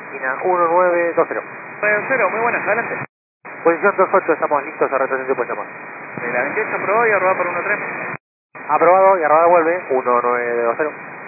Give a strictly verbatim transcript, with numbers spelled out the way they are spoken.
máquina uno nueve dos cero. nueve cero, muy buenas, adelante. Posición dos ocho, estamos listos a retroceder puesta más. De la veintiocho aprobado y arroba por uno tres. Aprobado y arrobada vuelve uno nueve dos cero.